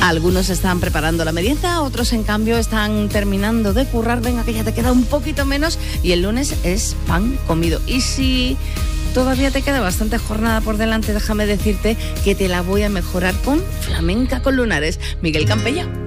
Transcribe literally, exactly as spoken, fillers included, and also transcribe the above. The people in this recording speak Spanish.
Algunos están preparando la merienda, otros en cambio están terminando de currar. Venga, que ya te queda un poquito menos y el lunes es pan comido. Y si todavía te queda bastante jornada por delante, déjame decirte que te la voy a mejorar con Flamenca con Lunares. Miguel Campella.